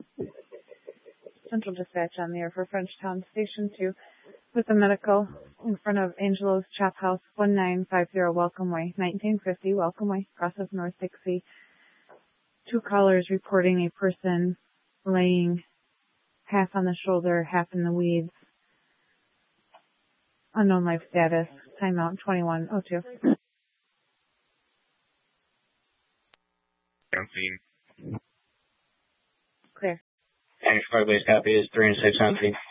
Central Dispatch on the air for Frenchtown Station 2 with the medical in front of Angelo's Chop House, 1950 Welcome Way, 1950 Welcome Way, cross of North Dixie. 2 callers reporting a person laying half on the shoulder, half in the weeds. Unknown life status. Timeout 2102. Clear. Thanks, Fire Base copy is 3 and 6 on scene.